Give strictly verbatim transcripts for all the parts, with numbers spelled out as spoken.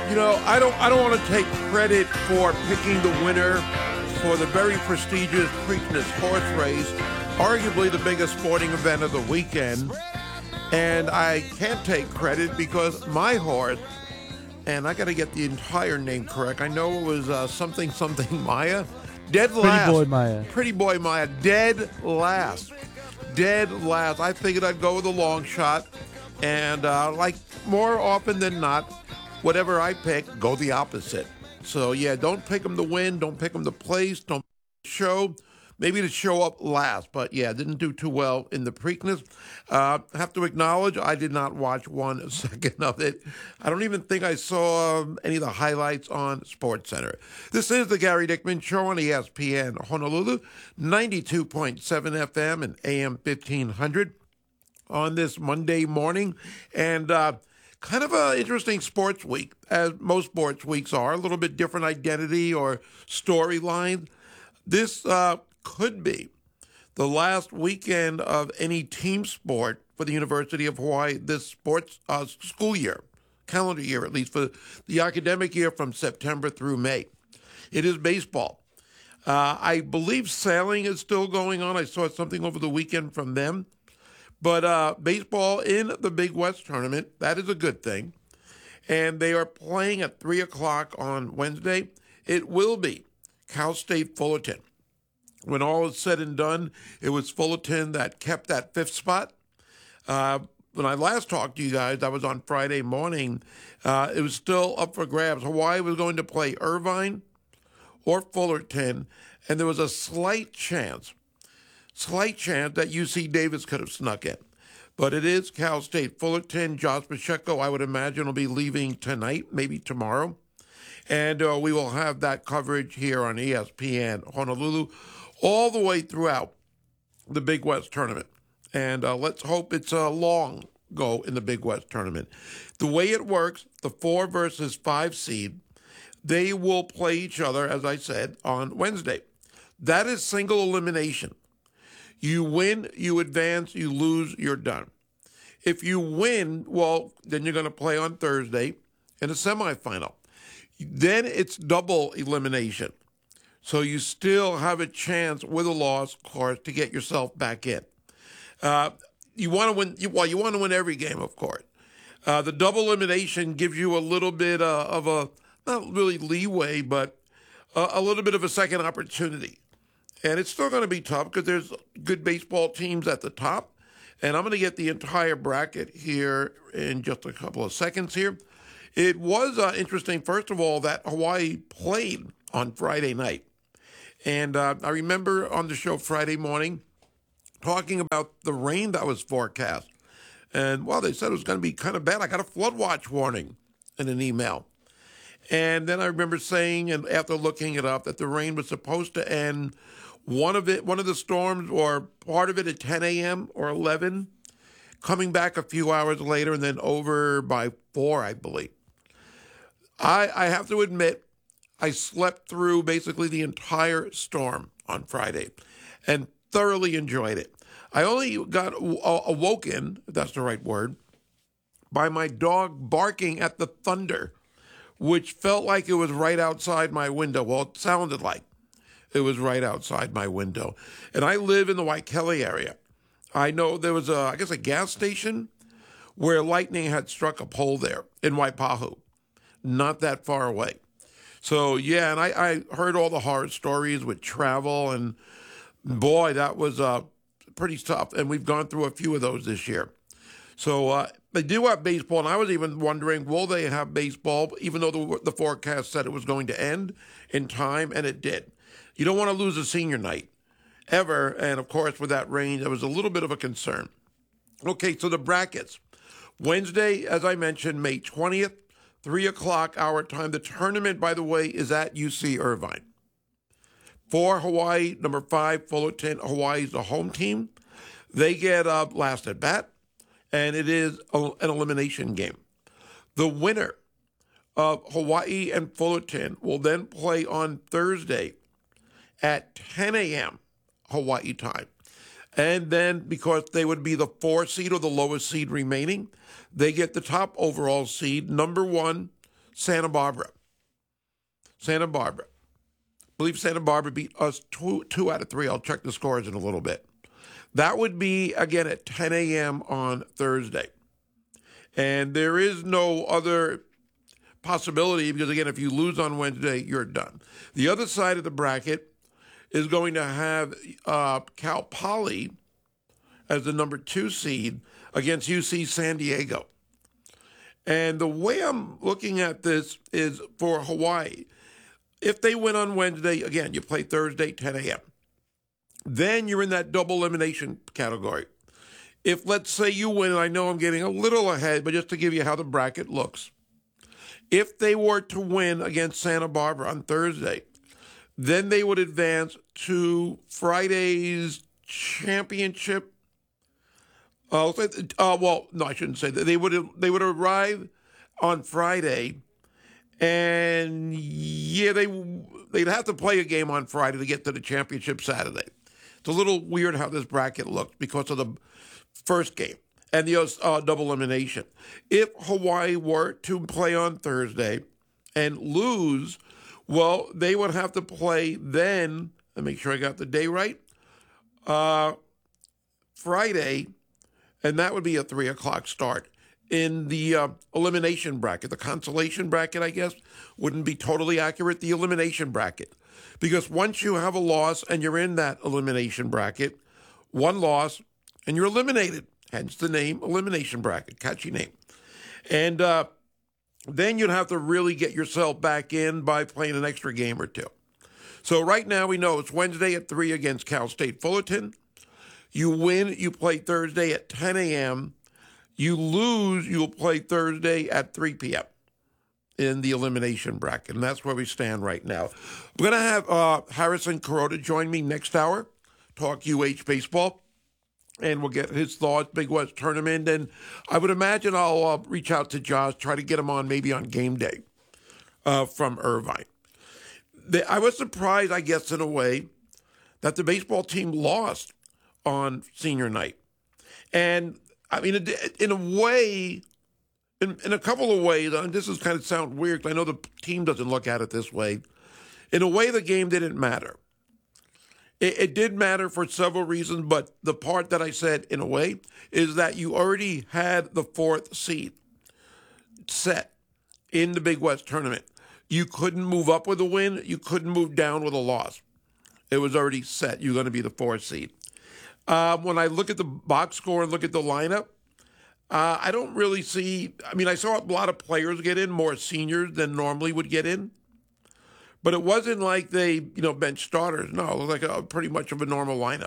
You know, I don't I don't want to take credit for picking the winner for the very prestigious Preakness horse race, arguably the biggest sporting event of the weekend. And I can't take credit because my horse, and I got to get the entire name correct. I know it was uh, something something Maya, dead last. Pretty Boy Maya. Pretty Boy Maya, dead last. Dead last. I figured I'd go with a long shot, and uh, like more often than not, whatever I pick, go the opposite. So, yeah, don't pick them to win. Don't pick them to place. Don't show. Maybe to show up last. But, yeah, didn't do too well in the Preakness. Uh, have to acknowledge I did not watch one second of it. I don't even think I saw um, any of the highlights on SportsCenter. This is the Gary Dickman Show on E S P N Honolulu, ninety-two point seven F M and A M fifteen hundred on this Monday morning. And, uh, kind of an interesting sports week, as most sports weeks are, a little bit different identity or storyline. This uh, could be the last weekend of any team sport for the University of Hawaii this sports uh, school year, calendar year at least, for the academic year from September through May. It is baseball. Uh, I believe sailing is still going on. I saw something over the weekend from them. But uh, baseball in the Big West tournament, that is a good thing. And they are playing at three o'clock on Wednesday. It will be Cal State Fullerton. When all is said and done, it was Fullerton that kept that fifth spot. Uh, when I last talked to you guys, that was on Friday morning, uh, it was still up for grabs. Hawaii was going to play Irvine or Fullerton, and there was a slight chance Slight chance that U C Davis could have snuck in. But it is Cal State Fullerton. Josh Pacheco, I would imagine, will be leaving tonight, maybe tomorrow. And uh, we will have that coverage here on E S P N Honolulu all the way throughout the Big West tournament. And uh, let's hope it's a long go in the Big West tournament. The way it works, the four versus five seed, they will play each other, as I said, on Wednesday. That is single elimination. You win, you advance, you lose, you're done. If you win, well, then you're going to play on Thursday in a semifinal. Then it's double elimination. So you still have a chance with a loss, of course, to get yourself back in. Uh, you want to win, you, well, you want to win every game, of course. Uh, the double elimination gives you a little bit uh, of a, not really leeway, but a, a little bit of a second opportunity. And it's still going to be tough because there's good baseball teams at the top. And I'm going to get the entire bracket here in just a couple of seconds here. It was uh, interesting, first of all, that Hawaii played on Friday night. And uh, I remember on the show Friday morning talking about the rain that was forecast. And, well, they said it was going to be kind of bad. I got a flood watch warning in an email. And then I remember saying, and after looking it up, that the rain was supposed to end One of it, one of the storms, or part of it at ten a.m. or eleven, coming back a few hours later, and then over by four, I believe. I, I have to admit, I slept through basically the entire storm on Friday, and thoroughly enjoyed it. I only got awoken, if that's the right word, by my dog barking at the thunder, which felt like it was right outside my window. Well, it sounded like it was right outside my window. And I live in the Waikele area. I know there was, a, I guess, a gas station where lightning had struck a pole there in Waipahu, not that far away. So, yeah, and I, I heard all the horror stories with travel, and boy, that was uh, pretty tough. And we've gone through a few of those this year. So uh, they do have baseball, and I was even wondering, will they have baseball, even though the, the forecast said it was going to end in time, and it did. You don't want to lose a senior night, ever. And, of course, with that rain, there was a little bit of a concern. Okay, so the brackets. Wednesday, as I mentioned, May twentieth, three o'clock our time. The tournament, by the way, is at U C Irvine. For Hawaii, number five, Fullerton. Hawaii is the home team. They get up last at bat, and it is a, an elimination game. The winner of Hawaii and Fullerton will then play on Thursday at ten a.m. Hawaii time. And then, because they would be the four seed or the lowest seed remaining, they get the top overall seed, number one, Santa Barbara. Santa Barbara. I believe Santa Barbara beat us two, two out of three. I'll check the scores in a little bit. That would be, again, at ten a.m. on Thursday. And there is no other possibility because, again, if you lose on Wednesday, you're done. The other side of the bracket is going to have uh, Cal Poly as the number two seed against U C San Diego. And the way I'm looking at this is for Hawaii. If they win on Wednesday, again, you play Thursday, ten a.m. Then you're in that double elimination category. If, let's say, you win, and I know I'm getting a little ahead, but just to give you how the bracket looks. If they were to win against Santa Barbara on Thursday, then they would advance to Friday's championship. Uh, uh, well, no, I shouldn't say that. They would they would arrive on Friday, and yeah, they they'd have to play a game on Friday to get to the championship Saturday. It's a little weird how this bracket looks because of the first game and the uh, double elimination. If Hawaii were to play on Thursday and lose, well, they would have to play then, let me make sure I got the day right, uh, Friday, and that would be a three o'clock start. In the uh, elimination bracket, the consolation bracket, I guess, wouldn't be totally accurate, the elimination bracket. Because once you have a loss and you're in that elimination bracket, one loss, and you're eliminated, hence the name elimination bracket, catchy name. And uh, then you'd have to really get yourself back in by playing an extra game or two. So right now we know it's Wednesday at three against Cal State Fullerton. You win, you play Thursday at ten a.m., you lose, you'll play Thursday at three p.m. in the elimination bracket. And that's where we stand right now. I'm going to have uh, Harrison Kuroda join me next hour, talk U H baseball, and we'll get his thoughts, Big West tournament. And I would imagine I'll uh, reach out to Josh, try to get him on maybe on game day uh, from Irvine. The, I was surprised, I guess, in a way, that the baseball team lost on senior night. And I mean, in a way, in, in a couple of ways, and this is kind of sound weird, because I know the team doesn't look at it this way. In a way, the game didn't matter. It, it did matter for several reasons, but the part that I said, in a way, is that you already had the fourth seed set in the Big West tournament. You couldn't move up with a win. You couldn't move down with a loss. It was already set. You're going to be the fourth seed. Uh, when I look at the box score and look at the lineup, uh, I don't really see, I mean, I saw a lot of players get in, more seniors than normally would get in. But it wasn't like they, you know, bench starters. No, it was like a pretty much of a normal lineup.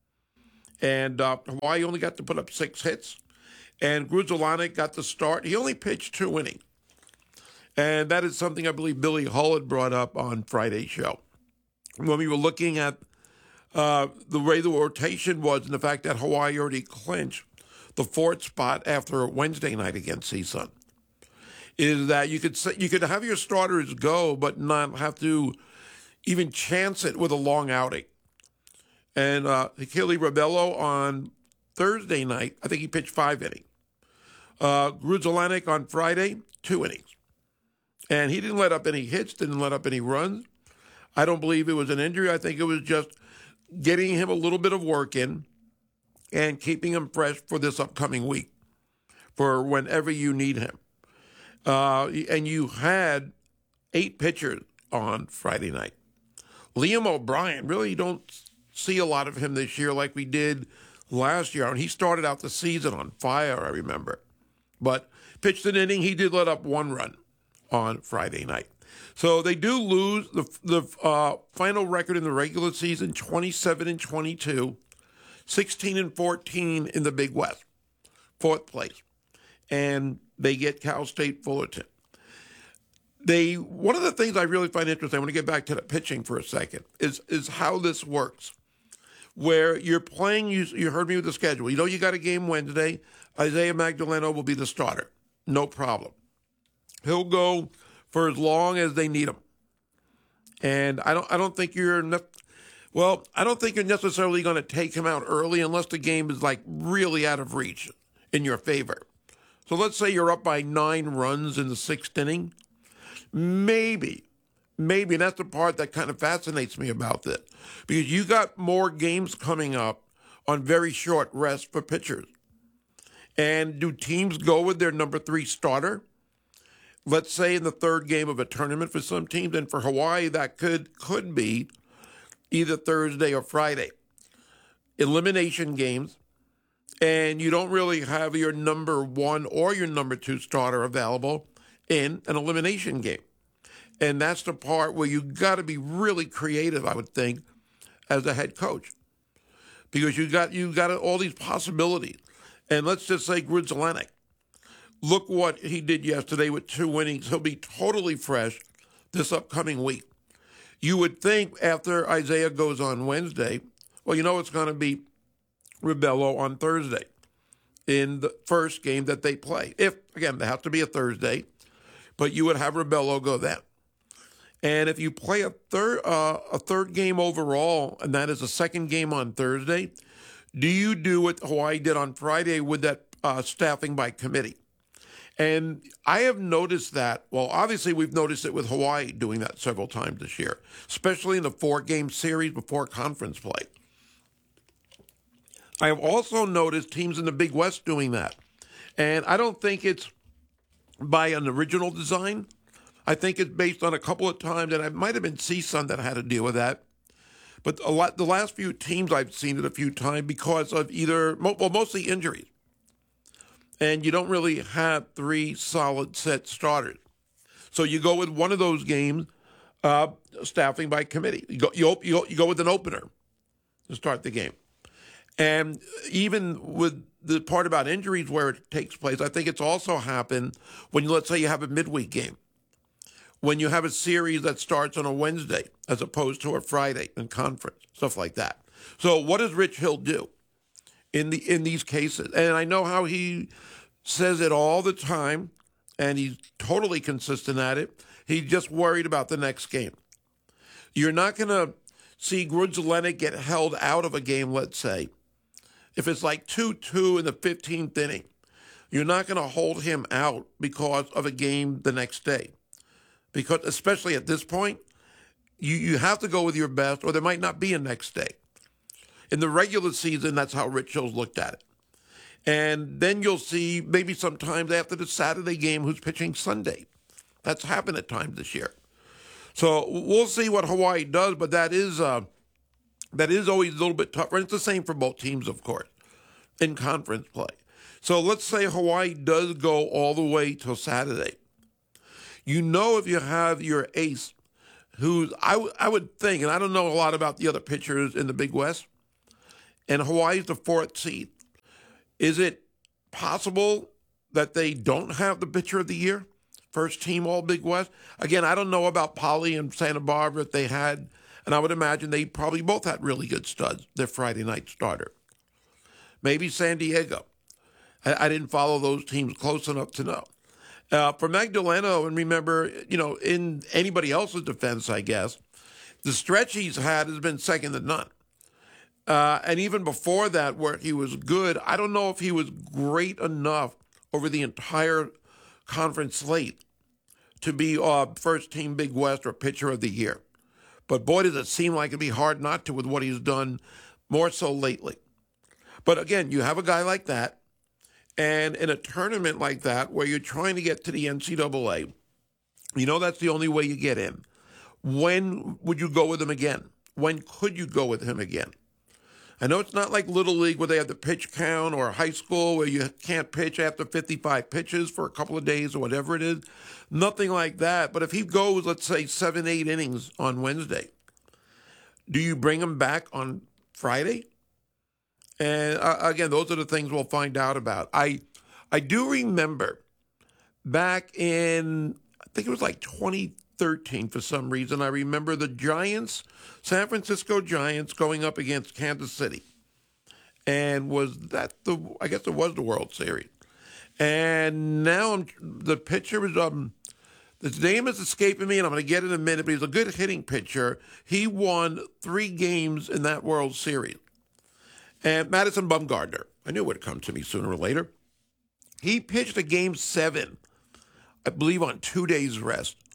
And uh, Hawaii only got to put up six hits. And Gruzelanek got the start. He only pitched two innings. And that is something I believe Billy Hull had brought up on Friday's show. When we were looking at Uh, the way the rotation was and the fact that Hawaii already clinched the fourth spot after Wednesday night against C S U N, is that you could say, you could have your starters go, but not have to even chance it with a long outing. And uh, Achille Rebello on Thursday night, I think he pitched five innings. Uh, Gruzelanek on Friday, two innings. And he didn't let up any hits, didn't let up any runs. I don't believe it was an injury. I think it was just getting him a little bit of work in and keeping him fresh for this upcoming week, for whenever you need him. Uh, and you had eight pitchers on Friday night. Liam O'Brien, really you don't see a lot of him this year like we did last year. And he started out the season on fire, I remember. But pitched an inning, he did let up one run on Friday night. So they do lose the the uh, final record in the regular season, twenty-seven and twenty-two, sixteen and fourteen in the Big West, fourth place, and they get Cal State Fullerton. They one of the things I really find interesting, I want to get back to the pitching for a second, is is how this works, where you're playing. You you heard me with the schedule. You know you got a game Wednesday. Isaiah Magdaleno will be the starter, no problem. He'll go for as long as they need him. And I don't I don't think you're ne- well, I don't think you're necessarily going to take him out early unless the game is like really out of reach in your favor. So let's say you're up by nine runs in the sixth inning. Maybe, maybe, and that's the part that kind of fascinates me about this, because you got more games coming up on very short rest for pitchers. And do teams go with their number three starter? Let's say in the third game of a tournament for some teams, and for Hawaii, that could could be either Thursday or Friday. Elimination games, and you don't really have your number one or your number two starter available in an elimination game. And that's the part where you got to be really creative, I would think, as a head coach, because you got you got all these possibilities. And let's just say Grudzielanek. Look what he did yesterday with two innings. He'll be totally fresh this upcoming week. You would think after Isaiah goes on Wednesday, well, you know it's going to be Ribello on Thursday in the first game that they play. If, again, it has to be a Thursday, but you would have Ribello go then. And if you play a third uh, a third game overall, and that is a second game on Thursday, do you do what Hawaii did on Friday with that uh, staffing by committee? And I have noticed that, well, obviously we've noticed it with Hawaii doing that several times this year, especially in the four-game series before conference play. I have also noticed teams in the Big West doing that. And I don't think it's by an original design. I think it's based on a couple of times, and it might have been C S U N that had to deal with that. But a lot, the last few teams I've seen it a few times because of either, well, mostly injuries. And you don't really have three solid set starters. So you go with one of those games, uh, staffing by committee. You go, you, you, go, you go with an opener to start the game. And even with the part about injuries where it takes place, I think it's also happened when, you, let's say, you have a midweek game, when you have a series that starts on a Wednesday as opposed to a Friday in conference, stuff like that. So what does Rich Hill do in the in these cases? And I know how he says it all the time, and he's totally consistent at it. He's just worried about the next game. You're not going to see Grudzielanek get held out of a game, let's say. If it's like two two in the fifteenth inning, you're not going to hold him out because of a game the next day. Because especially at this point, you, you have to go with your best, or there might not be a next day. In the regular season, that's how Rich Hill's looked at it. And then you'll see maybe sometimes after the Saturday game who's pitching Sunday. That's happened at times this year. So we'll see what Hawaii does, but that is uh, that is always a little bit tougher. And it's the same for both teams, of course, in conference play. So let's say Hawaii does go all the way till Saturday. You know, if you have your ace, who's, I, w- I would think, and I don't know a lot about the other pitchers in the Big West, and Hawaii's the fourth seed. Is it possible that they don't have the pitcher of the year? First team all Big West? Again, I don't know about Poly and Santa Barbara if they had, and I would imagine they probably both had really good studs, their Friday night starter. Maybe San Diego. I, I didn't follow those teams close enough to know. Uh, for Magdaleno, and remember, you know, in anybody else's defense, I guess, the stretch he's had has been second to none. Uh, and even before that, where he was good, I don't know if he was great enough over the entire conference slate to be uh, first team Big West or pitcher of the year. But boy, does it seem like it'd be hard not to with what he's done more so lately. But again, you have a guy like that, and in a tournament like that where you're trying to get to the N C double A, you know that's the only way you get in. When would you go with him again? When could you go with him again? I know it's not like Little League where they have the pitch count, or high school where you can't pitch after fifty-five pitches for a couple of days or whatever it is. Nothing like that. But if he goes, let's say, seven, eight innings on Wednesday, do you bring him back on Friday? And uh, again, those are the things we'll find out about. I I do remember back in, I think it was like twenty thirteen for some reason, I remember the Giants, San Francisco Giants, going up against Kansas City. And was that the, I guess it was the World Series. And now I'm, the pitcher is, um, his name is escaping me, and I'm going to get it in a minute, but he's a good hitting pitcher. He won three games in that World Series. And Madison Bumgarner, I knew it would come to me sooner or later. He pitched a game seven, I believe, on two days rest.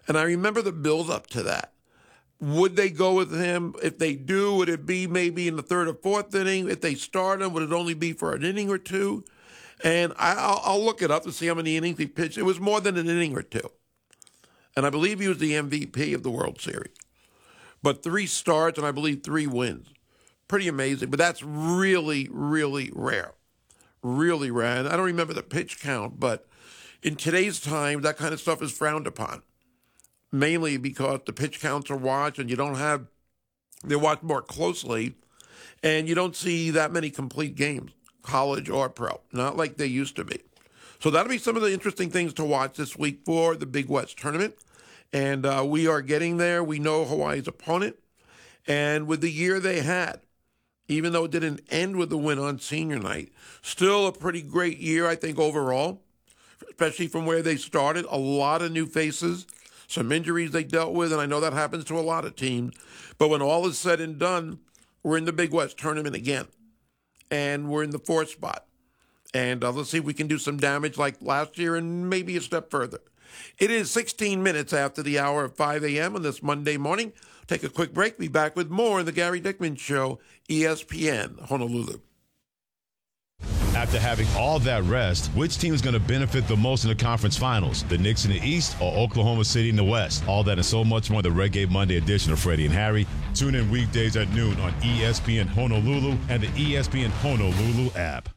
And I remember the build-up to that. Would they go with him? If they do, would it be maybe in the third or fourth inning? If they start him, would it only be for an inning or two? And I, I'll, I'll look it up to see how many innings he pitched. It was more than an inning or two. And I believe he was the M V P of the World Series. But three starts and I believe three wins. Pretty amazing. But that's really, really rare. Really rare. And I don't remember the pitch count, but in today's time, that kind of stuff is frowned upon. Mainly because the pitch counts are watched and you don't have, they're watched more closely, and you don't see that many complete games, college or pro, not like they used to be. So that'll be some of the interesting things to watch this week for the Big West Tournament. And uh, we are getting there. We know Hawaii's opponent. And with the year they had, even though it didn't end with the win on senior night, still a pretty great year, I think, overall, especially from where they started. A lot of new faces. Some injuries they dealt with, and I know that happens to a lot of teams. But when all is said and done, we're in the Big West Tournament again. And we're in the fourth spot. And uh, let's see if we can do some damage like last year and maybe a step further. It is sixteen minutes after the hour of five a.m. on this Monday morning. Take a quick break. Be back with more in the Gary Dickman Show, E S P N, Honolulu. After having all that rest, which team is going to benefit the most in the conference finals? The Knicks in the East or Oklahoma City in the West? All that and so much more in the Reggae Monday edition of Freddie and Harry. Tune in weekdays at noon on E S P N Honolulu and the E S P N Honolulu app.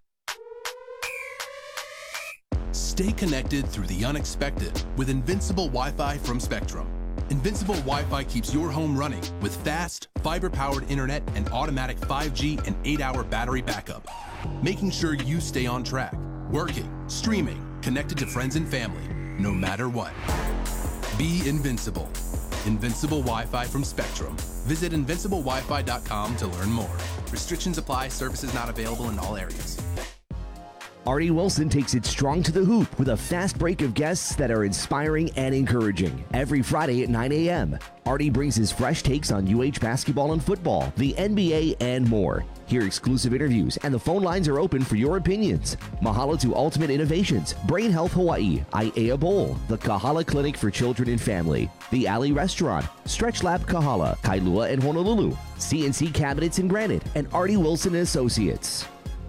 Stay connected through the unexpected with Invincible Wi-Fi from Spectrum. Invincible Wi-Fi keeps your home running with fast, fiber-powered internet and automatic five G and eight-hour battery backup, making sure you stay on track, working, streaming, connected to friends and family, no matter what. Be invincible. Invincible Wi-Fi from Spectrum. Visit invincible wi fi dot com to learn more. Restrictions apply. Services not available in all areas. Artie Wilson takes it strong to the hoop with a fast break of guests that are inspiring and encouraging. Every Friday at nine a.m., Artie brings his fresh takes on U H basketball and football, the N B A, and more. Hear exclusive interviews, and the phone lines are open for your opinions. Mahalo to Ultimate Innovations, Brain Health Hawaii, Aiea Bowl, the Kahala Clinic for Children and Family, the Alley Restaurant, Stretch Lab Kahala, Kailua and Honolulu, C N C Cabinets and Granite, and Artie Wilson and Associates.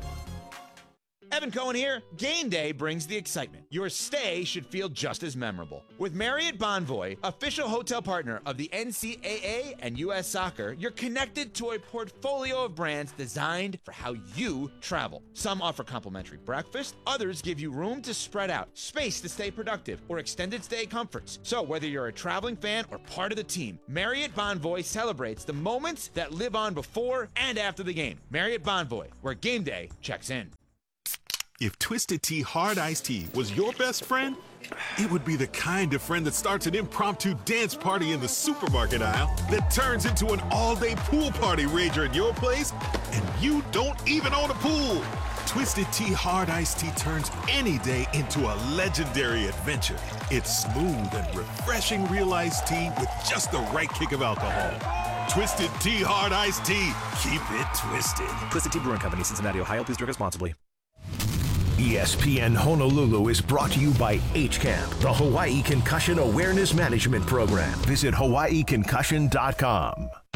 Evan Cohen here. Game day brings the excitement. Your stay should feel just as memorable. With Marriott Bonvoy, official hotel partner of the N C A A and U S Soccer, you're connected to a portfolio of brands designed for how you travel. Some offer complimentary breakfast, others give you room to spread out, space to stay productive, or extended stay comforts. So whether you're a traveling fan or part of the team, Marriott Bonvoy celebrates the moments that live on before and after the game. Marriott Bonvoy, where game day checks in. If Twisted Tea Hard Iced Tea was your best friend, it would be the kind of friend that starts an impromptu dance party in the supermarket aisle that turns into an all-day pool party rager at your place, and you don't even own a pool. Twisted Tea Hard Iced Tea turns any day into a legendary adventure. It's smooth and refreshing real iced tea with just the right kick of alcohol. Twisted Tea Hard Iced Tea. Keep it twisted. Twisted Tea Brewing Company, Cincinnati, Ohio. Please drink responsibly. E S P N Honolulu is brought to you by H CAMP, the Hawaii Concussion Awareness Management Program. Visit hawaii concussion dot com.